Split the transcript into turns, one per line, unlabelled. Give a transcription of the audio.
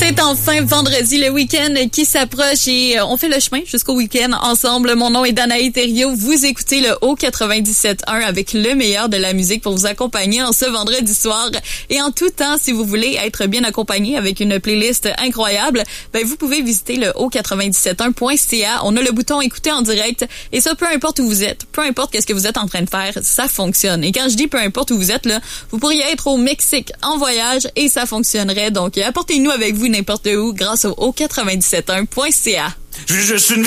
C'est enfin vendredi, le week-end qui s'approche et on fait le chemin jusqu'au week-end ensemble. Mon nom est Danaï Thériault. Vous écoutez le Haut 97.1 avec le meilleur de la musique pour vous accompagner en ce vendredi soir. Et en tout temps, si vous voulez être bien accompagné avec une playlist incroyable, vous pouvez visiter le haut971.ca. On a le bouton écouter en direct et ça, peu importe où vous êtes, peu importe qu'est-ce que vous êtes en train de faire, ça fonctionne. Et quand je dis peu importe où vous êtes, là, vous pourriez être au Mexique en voyage et ça fonctionnerait. Donc, apportez-nous avec vous n'importe où grâce au haut971.ca.
Je suis une